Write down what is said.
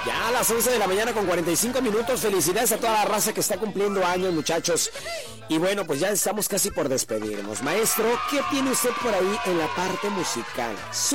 Ya a las 11 de la mañana con 45 minutos. Felicidades a toda la raza que está cumpliendo años, muchachos. Y bueno, pues ya estamos casi por despedirnos. Maestro, ¿qué tiene usted por ahí en la parte musical?